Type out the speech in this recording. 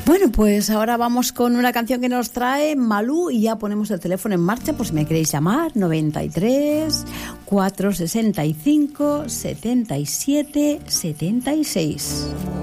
Bueno, pues ahora vamos con una canción que nos trae Malú y ya ponemos el teléfono en marcha por si me queréis llamar. 93 465 77 76.